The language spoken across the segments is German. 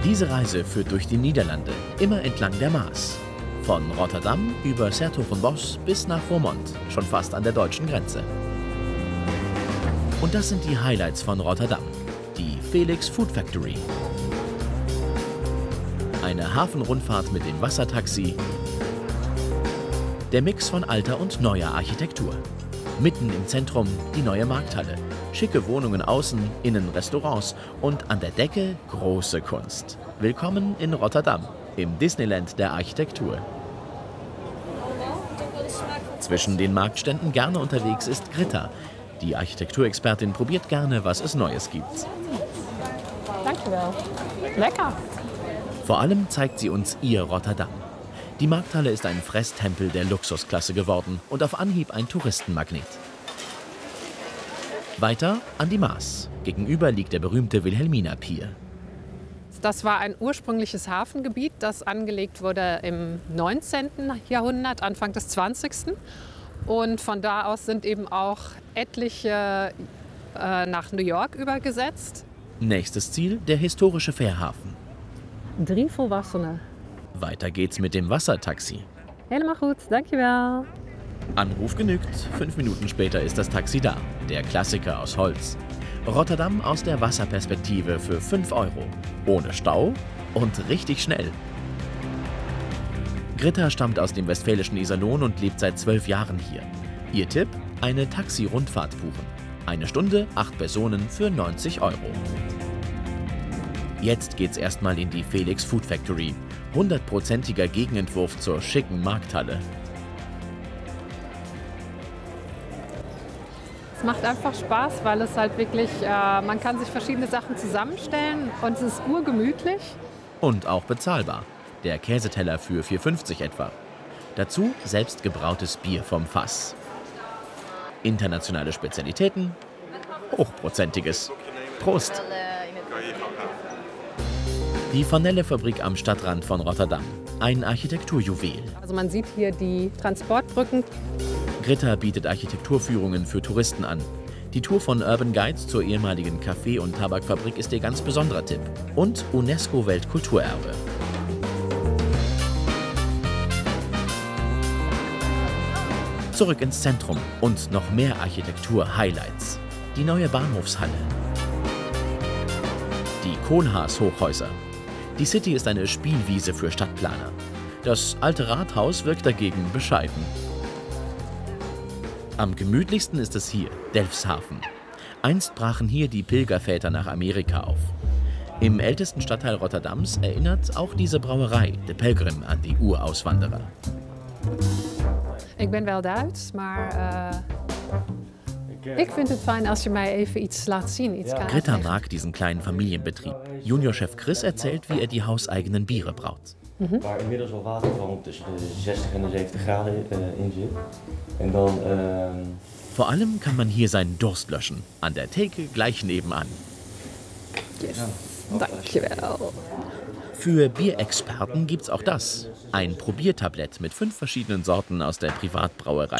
Diese Reise führt durch die Niederlande, immer entlang der Maas. Von Rotterdam über 's-Hertogenbosch bis nach Roermond, schon fast an der deutschen Grenze. Und das sind die Highlights von Rotterdam, die Felix Food Factory. Eine Hafenrundfahrt mit dem Wassertaxi, der Mix von alter und neuer Architektur. Mitten im Zentrum die neue Markthalle. Schicke Wohnungen außen, innen Restaurants und an der Decke große Kunst. Willkommen in Rotterdam, im Disneyland der Architektur. Zwischen den Marktständen gerne unterwegs ist Gritta. Die Architekturexpertin probiert gerne, was es Neues gibt. Dankjewel. Lecker. Vor allem zeigt sie uns ihr Rotterdam. Die Markthalle ist ein Fresstempel der Luxusklasse geworden und auf Anhieb ein Touristenmagnet. Weiter an die Maas. Gegenüber liegt der berühmte Wilhelmina-Pier. Das war ein ursprüngliches Hafengebiet, das angelegt wurde im 19. Jahrhundert, Anfang des 20. Und von da aus sind eben auch etliche nach New York übergesetzt. Nächstes Ziel, der historische Fährhafen. 3 Volwassenen. Weiter geht's mit dem Wassertaxi. Helemaal goed, dankjewel. Anruf genügt, 5 Minuten später ist das Taxi da. Der Klassiker aus Holz. Rotterdam aus der Wasserperspektive für 5 €. Ohne Stau und richtig schnell. Gritta stammt aus dem westfälischen Iserlohn und lebt seit 12 Jahren hier. Ihr Tipp? Eine Taxi-Rundfahrt buchen. 1 Stunde, 8 Personen für 90 €. Jetzt geht's erstmal in die Felix Food Factory. 100%iger Gegenentwurf zur schicken Markthalle. Es macht einfach Spaß, weil es halt wirklich, man kann sich verschiedene Sachen zusammenstellen und es ist urgemütlich. Und auch bezahlbar. Der Käseteller für 4,50 € etwa. Dazu selbstgebrautes Bier vom Fass. Internationale Spezialitäten, hochprozentiges. Prost! Die Vanille-Fabrik am Stadtrand von Rotterdam. Ein Architekturjuwel. Also man sieht hier die Transportbrücken. Gritta bietet Architekturführungen für Touristen an. Die Tour von Urban Guides zur ehemaligen Kaffee- und Tabakfabrik ist ihr ganz besonderer Tipp. Und UNESCO-Weltkulturerbe. Zurück ins Zentrum und noch mehr Architektur-Highlights. Die neue Bahnhofshalle. Die Kohlhaas-Hochhäuser. Die City ist eine Spielwiese für Stadtplaner. Das alte Rathaus wirkt dagegen bescheiden. Am gemütlichsten ist es hier, Delfshaven. Einst brachen hier die Pilgerväter nach Amerika auf. Im ältesten Stadtteil Rotterdams erinnert auch diese Brauerei, de Pelgrim, an die Urauswanderer. Ik ben wel Duits, maar ik vind het fijn als je mij even iets laat zien. Gritta mag diesen kleinen Familienbetrieb. Juniorchef Chris erzählt, wie er die hauseigenen Biere braut. Waar inmiddels al watergang tussen de 60 en de 70 Graden in zit. En dan, Vor allem kann man hier seinen Durst löschen. An der Theke gleich nebenan. Yes. Dankjewel. Für Bierexperten gibt's auch das. Ein Probiertablett mit 5 verschiedenen Sorten aus der Privatbrauerei.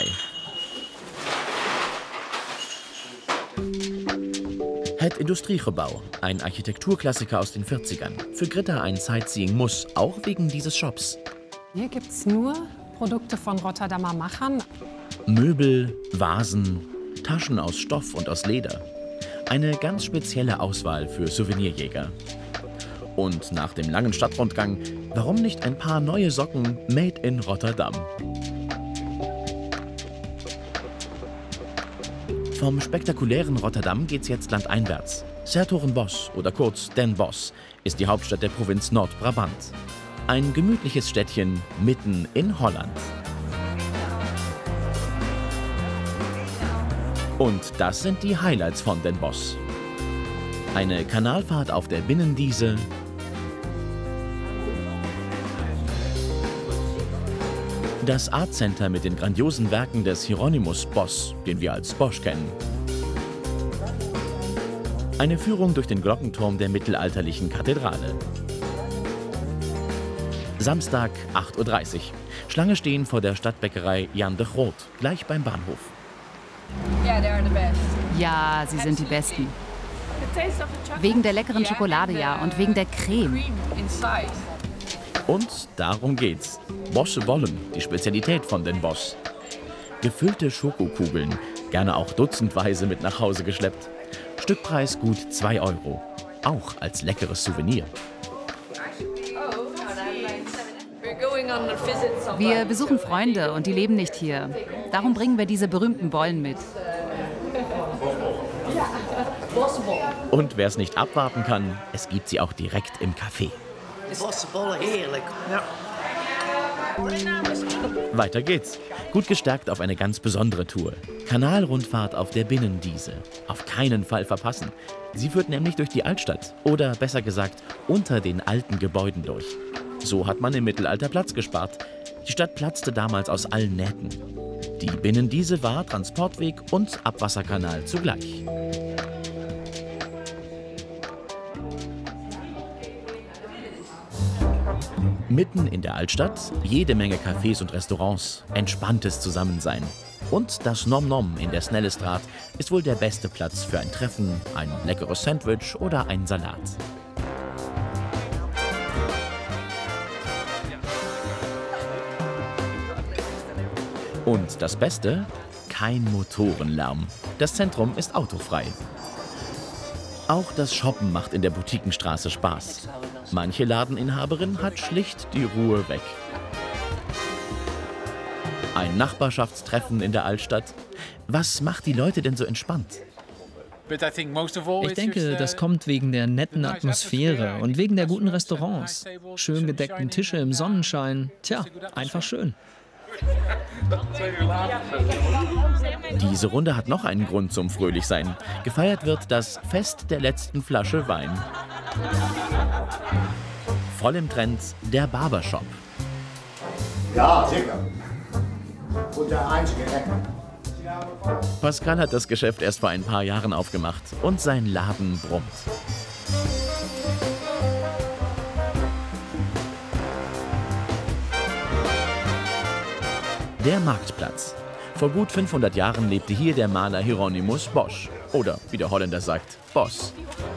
Het Industriegebouw, ein Architekturklassiker aus den 40ern. Für Gritta ein Sightseeing-Muss, auch wegen dieses Shops. Hier gibt es nur Produkte von Rotterdamer Machern. Möbel, Vasen, Taschen aus Stoff und aus Leder. Eine ganz spezielle Auswahl für Souvenirjäger. Und nach dem langen Stadtrundgang, warum nicht ein paar neue Socken made in Rotterdam? Vom spektakulären Rotterdam geht's jetzt landeinwärts. 's-Hertogenbosch oder kurz Den Bosch ist die Hauptstadt der Provinz Nordbrabant. Ein gemütliches Städtchen mitten in Holland. Und das sind die Highlights von Den Bosch. Eine Kanalfahrt auf der Binnendiese, das Art Center mit den grandiosen Werken des Hieronymus Bosch, den wir als Bosch kennen. Eine Führung durch den Glockenturm der mittelalterlichen Kathedrale. Samstag, 8:30 Uhr. Schlange stehen vor der Stadtbäckerei Jan de Groot, gleich beim Bahnhof. Yeah, they are the best. Ja, sie sind die Besten. Wegen der leckeren Schokolade, ja, und wegen der Creme. Und darum geht's. Bosse Bollen, die Spezialität von den Boss. Gefüllte Schokokugeln, gerne auch dutzendweise mit nach Hause geschleppt. Stückpreis gut 2 €, auch als leckeres Souvenir. Wir besuchen Freunde und die leben nicht hier. Darum bringen wir diese berühmten Bollen mit. Und wer es nicht abwarten kann, es gibt sie auch direkt im Café. Bossenbollen, heerlijk. Ja. Weiter geht's. Gut gestärkt auf eine ganz besondere Tour. Kanalrundfahrt auf der Binnendiese. Auf keinen Fall verpassen. Sie führt nämlich durch die Altstadt. Oder besser gesagt, unter den alten Gebäuden durch. So hat man im Mittelalter Platz gespart. Die Stadt platzte damals aus allen Nähten. Die Binnendiese war Transportweg und Abwasserkanal zugleich. Mitten in der Altstadt jede Menge Cafés und Restaurants, entspanntes Zusammensein. Und das Nom Nom in der Snellestraat ist wohl der beste Platz für ein Treffen, ein leckeres Sandwich oder einen Salat. Und das Beste? Kein Motorenlärm. Das Zentrum ist autofrei. Auch das Shoppen macht in der Boutiquenstraße Spaß. Manche Ladeninhaberin hat schlicht die Ruhe weg. Ein Nachbarschaftstreffen in der Altstadt. Was macht die Leute denn so entspannt? Ich denke, das kommt wegen der netten Atmosphäre und wegen der guten Restaurants. Schön gedeckten Tische im Sonnenschein. Tja, einfach schön. Diese Runde hat noch einen Grund zum Fröhlichsein. Gefeiert wird das Fest der letzten Flasche Wein. Voll im Trend der Barbershop. Ja, sicher. Und der einzige Lecker. Pascal hat das Geschäft erst vor ein paar Jahren aufgemacht und sein Laden brummt. Der Marktplatz. Vor gut 500 Jahren lebte hier der Maler Hieronymus Bosch. Oder, wie der Holländer sagt, Bos.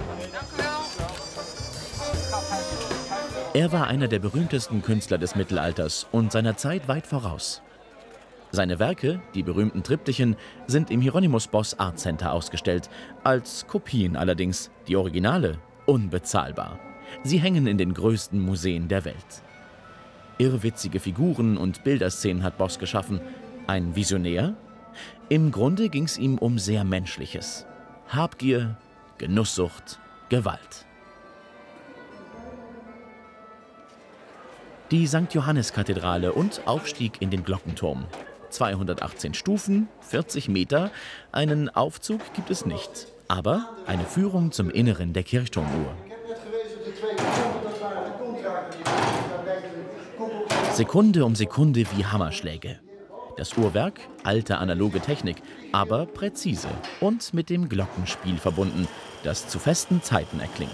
Er war einer der berühmtesten Künstler des Mittelalters und seiner Zeit weit voraus. Seine Werke, die berühmten Triptychen, sind im Hieronymus Bosch Art Center ausgestellt. Als Kopien allerdings, die Originale unbezahlbar. Sie hängen in den größten Museen der Welt. Irrwitzige Figuren und Bilderszenen hat Bosch geschaffen. Ein Visionär? Im Grunde ging es ihm um sehr Menschliches. Habgier, Genusssucht, Gewalt. Die St. Johannes-Kathedrale und Aufstieg in den Glockenturm. 218 Stufen, 40 Meter. Einen Aufzug gibt es nicht, aber eine Führung zum Inneren der Kirchturmuhr. Sekunde um Sekunde wie Hammerschläge. Das Uhrwerk, alte analoge Technik, aber präzise und mit dem Glockenspiel verbunden, das zu festen Zeiten erklingt.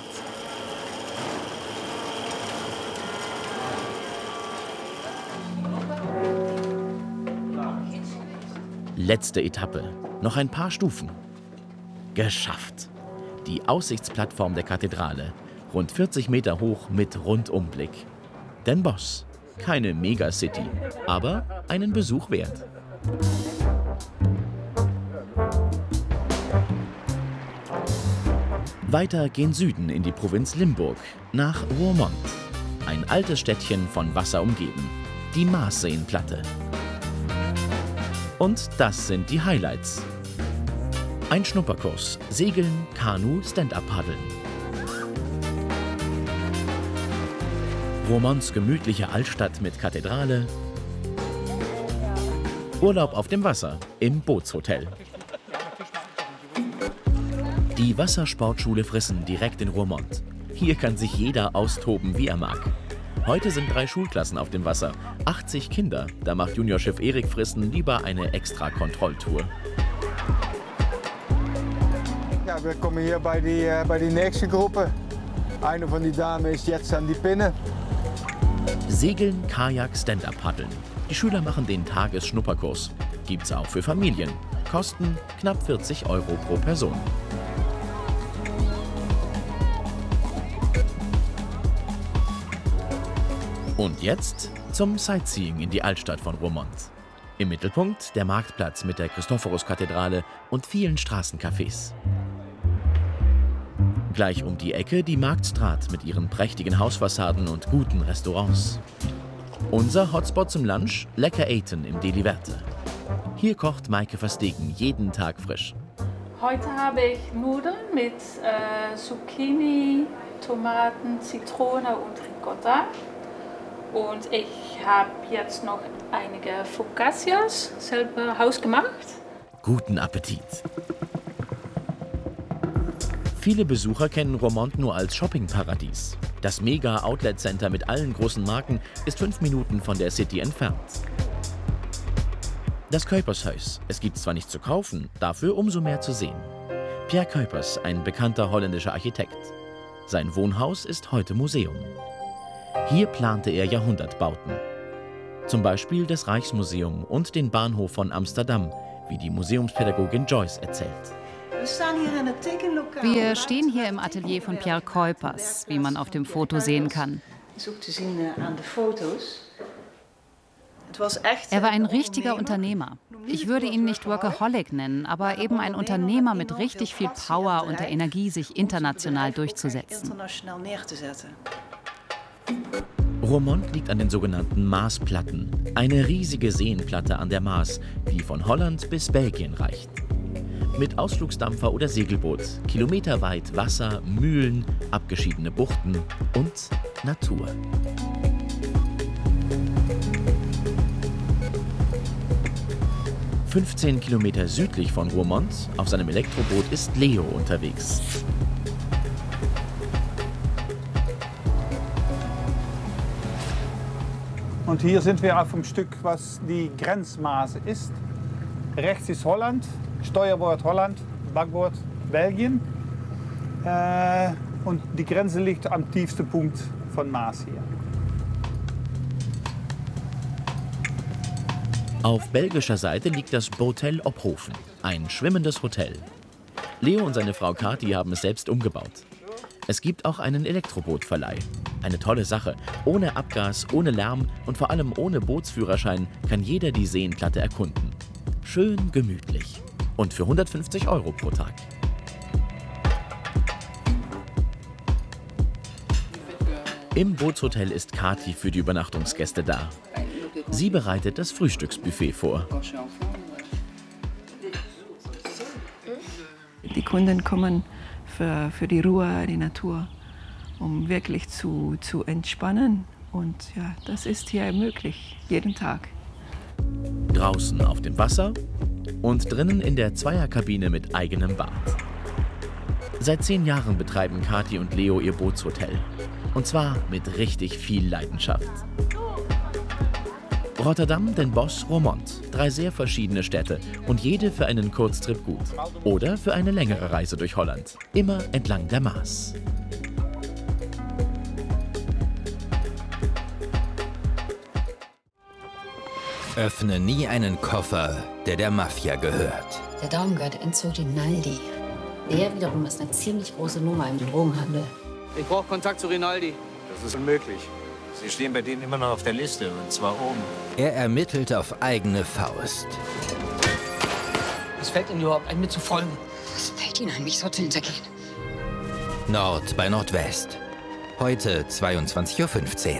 Letzte Etappe, noch ein paar Stufen. Geschafft! Die Aussichtsplattform der Kathedrale, rund 40 Meter hoch mit Rundumblick. Den Bosch. Keine Megacity, aber einen Besuch wert. Weiter gen Süden in die Provinz Limburg, nach Roermond. Ein altes Städtchen von Wasser umgeben, die Maasseenplatte. Und das sind die Highlights. Ein Schnupperkurs, Segeln, Kanu, Stand-up-Paddeln. Roermonds gemütliche Altstadt mit Kathedrale. Urlaub auf dem Wasser im Bootshotel. Die Wassersportschule Frissen direkt in Roermond. Hier kann sich jeder austoben, wie er mag. Heute sind 3 Schulklassen auf dem Wasser, 80 Kinder. Da macht Juniorchef Erik Frissen lieber eine extra Kontrolltour. Ja, wir kommen hier bei die nächste Gruppe. Eine von den Damen ist jetzt an die Pinne. Segeln, Kajak, Stand-up-Paddeln. Die Schüler machen den Tagesschnupperkurs. Gibt's auch für Familien. Kosten knapp 40 € pro Person. Und jetzt zum Sightseeing in die Altstadt von Roermond. Im Mittelpunkt der Marktplatz mit der Christophorus-Kathedrale und vielen Straßencafés. Gleich um die Ecke die Marktstraat mit ihren prächtigen Hausfassaden und guten Restaurants. Unser Hotspot zum Lunch, lecker eten im Deli Verte. Hier kocht Maike Verstegen jeden Tag frisch. Heute habe ich Nudeln mit Zucchini, Tomaten, Zitrone und Ricotta. Und ich habe jetzt noch einige Focaccias selber hausgemacht. Guten Appetit! Viele Besucher kennen Roermond nur als Shoppingparadies. Das Mega-Outlet-Center mit allen großen Marken ist 5 Minuten von der City entfernt. Das Kuipershuis. Es gibt zwar nichts zu kaufen, dafür umso mehr zu sehen. Pierre Kuipers, ein bekannter holländischer Architekt. Sein Wohnhaus ist heute Museum. Hier plante er Jahrhundertbauten. Zum Beispiel das Rijksmuseum und den Bahnhof von Amsterdam, wie die Museumspädagogin Joyce erzählt. Wir stehen hier im Atelier von Pierre Kuipers, wie man auf dem Foto sehen kann. Er war ein richtiger Unternehmer. Ich würde ihn nicht Workaholic nennen, aber eben ein Unternehmer mit richtig viel Power und der Energie, sich international durchzusetzen. Roermond liegt an den sogenannten Maasplatten, eine riesige Seenplatte an der Maas, die von Holland bis Belgien reicht. Mit Ausflugsdampfer oder Segelboot, kilometerweit Wasser, Mühlen, abgeschiedene Buchten und Natur. ...15 Kilometer südlich von Roermond, auf seinem Elektroboot, ist Leo unterwegs. Und hier sind wir auf dem Stück, was die Grenzmaße ist. Rechts ist Holland, Steuerbord Holland, Backbord Belgien. Und die Grenze liegt am tiefsten Punkt von Maas hier. Auf belgischer Seite liegt das Botel Ophoven, ein schwimmendes Hotel. Leo und seine Frau Kathi haben es selbst umgebaut. Es gibt auch einen Elektrobootverleih. Eine tolle Sache. Ohne Abgas, ohne Lärm und vor allem ohne Bootsführerschein kann jeder die Seenplatte erkunden. Schön gemütlich. Und für 150 € pro Tag. Im Bootshotel ist Kathi für die Übernachtungsgäste da. Sie bereitet das Frühstücksbuffet vor. Die Kunden kommen für die Ruhe, die Natur, um wirklich zu entspannen. Und ja, das ist hier möglich, jeden Tag. Draußen auf dem Wasser und drinnen in der Zweierkabine mit eigenem Bad. Seit 10 Jahren betreiben Kathi und Leo ihr Bootshotel. Und zwar mit richtig viel Leidenschaft. Rotterdam, Den Bosch, Roermond. 3 sehr verschiedene Städte und jede für einen Kurztrip gut. Oder für eine längere Reise durch Holland. Immer entlang der Maas. Öffne nie einen Koffer, der der Mafia gehört. Der Daumengürtel entzog Rinaldi. Der wiederum ist eine ziemlich große Nummer im Drogenhandel. Ich brauche Kontakt zu Rinaldi. Das ist unmöglich. Sie stehen bei denen immer noch auf der Liste, und zwar oben. Er ermittelt auf eigene Faust. Was fällt Ihnen überhaupt ein, mir zu folgen? Was fällt Ihnen ein, mich so zu hintergehen? Nord bei Nordwest. Heute 22:15 Uhr.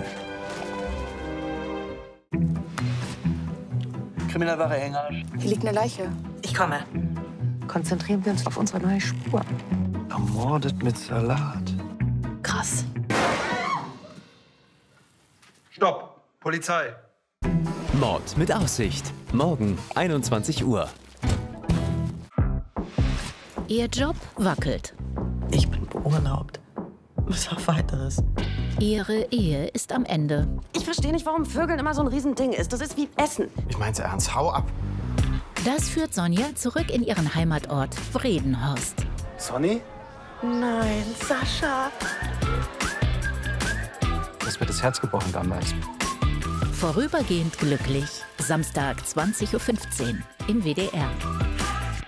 Kriminalwache Hänger. Hier liegt eine Leiche. Ich komme. Konzentrieren wir uns auf unsere neue Spur. Ermordet mit Salat. Krass. Stopp! Polizei! Mord mit Aussicht. Morgen, 21 Uhr. Ihr Job wackelt. Ich bin beurlaubt. Was auf Weiteres. Ihre Ehe ist am Ende. Ich verstehe nicht, warum Vögeln immer so ein Riesending ist. Das ist wie Essen. Ich mein's ernst, hau ab. Das führt Sonja zurück in ihren Heimatort Vredenhorst. Sonny? Nein, Sascha. Das wird das Herz gebrochen damals. Vorübergehend glücklich. Samstag 20:15 Uhr im WDR.